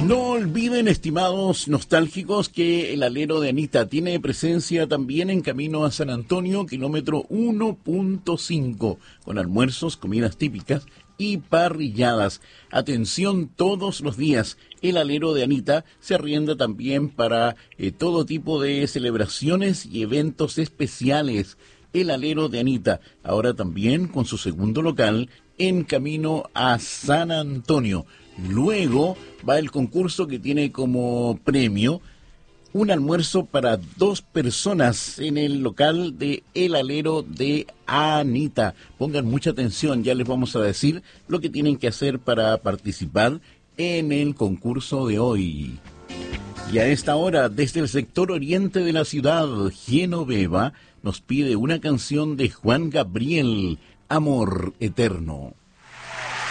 No olviden, estimados nostálgicos, que el alero de Anita tiene presencia también en camino a San Antonio, kilómetro 1.5, con almuerzos, comidas típicas y parrilladas. Atención todos los días. El alero de Anita se arrienda también para todo tipo de celebraciones y eventos especiales. El alero de Anita, ahora también con su segundo local en camino a San Antonio. Luego va el concurso que tiene como premio un almuerzo para 2 personas en el local de El Alero de Anita. Pongan mucha atención, ya les vamos a decir lo que tienen que hacer para participar en el concurso de hoy. Y a esta hora, desde el sector oriente de la ciudad, Genoveva nos pide una canción de Juan Gabriel, Amor Eterno.